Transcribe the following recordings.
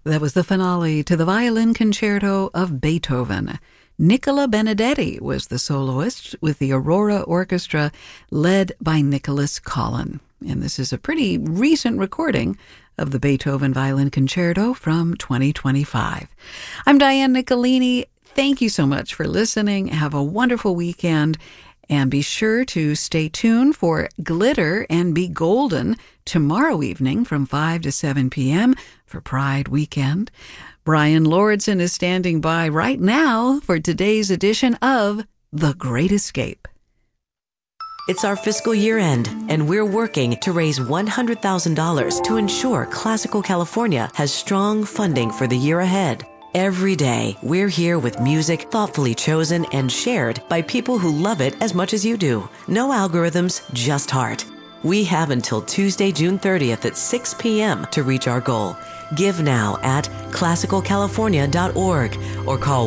That was the finale to the violin concerto of Beethoven. Nicola Benedetti was the soloist with the Aurora Orchestra led by Nicholas Collin. And this is a pretty recent recording of the Beethoven Violin Concerto from 2025. I'm Diane Nicolini. Thank you so much for listening. Have a wonderful weekend. And be sure to stay tuned for Glitter and Be Golden tomorrow evening from 5 to 7 p.m. for Pride Weekend. Brian Lordson is standing by right now for today's edition of The Great Escape. It's our fiscal year end, and we're working to raise $100,000 to ensure Classical California has strong funding for the year ahead. Every day, we're here with music thoughtfully chosen and shared by people who love it as much as you do. No algorithms, just heart. We have until Tuesday, June 30th at 6 p.m. to reach our goal. Give now at classicalcalifornia.org or call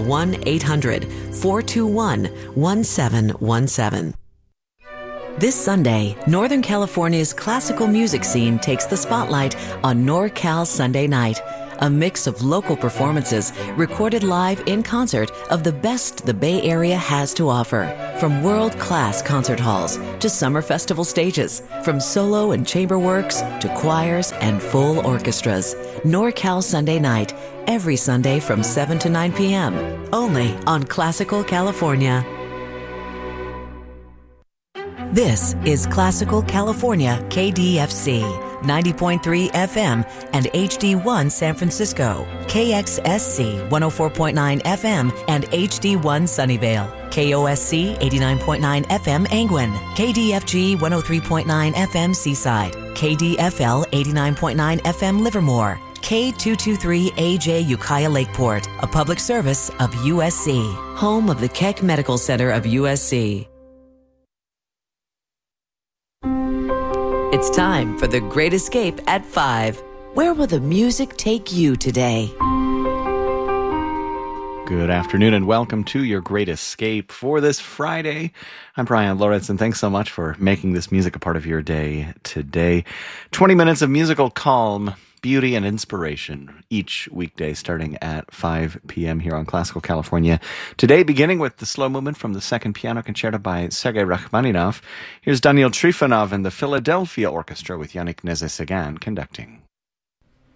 1-800-421-1717. This Sunday, Northern California's classical music scene takes the spotlight on NorCal Sunday Night, a mix of local performances recorded live in concert of the best the Bay Area has to offer. From world-class concert halls to summer festival stages, from solo and chamber works to choirs and full orchestras. NorCal Sunday Night, every Sunday from 7 to 9 p.m., only on Classical California. This is Classical California KDFC, 90.3 FM and HD1 San Francisco, KXSC 104.9 FM and HD1 Sunnyvale, KOSC 89.9 FM Angwin, KDFG 103.9 FM Seaside, KDFL 89.9 FM Livermore, K223AJ Ukiah Lakeport, a public service of USC, home of the Keck Medical Center of USC. It's time for The Great Escape at 5. Where will the music take you today? Good afternoon and welcome to Your Great Escape for this Friday. I'm Brian Lawrence and thanks so much for making this music a part of your day today. 20 minutes of musical calm, beauty, and inspiration each weekday starting at 5 p.m. here on Classical California. Today, beginning with the slow movement from the Second Piano Concerto by Sergei Rachmaninoff. Here's Daniil Trifonov and the Philadelphia Orchestra with Yannick Nézet-Séguin conducting.